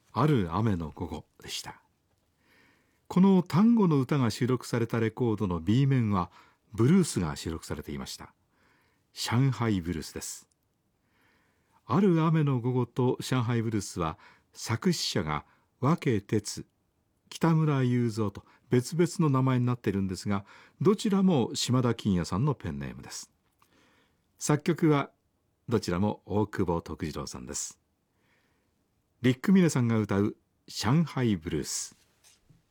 ある雨の午後でした。この単語の歌が収録されたレコードの B 面はブルースが収録されていました。上海ブルースです。ある雨の午後と上海ブルースは作詞者が和気哲、北村雄三と別々の名前になっているんですが、どちらも島田金也さんのペンネームです。作曲はどちらも大久保徳次郎さんです。リック・ミネさんが歌う上海ブルース。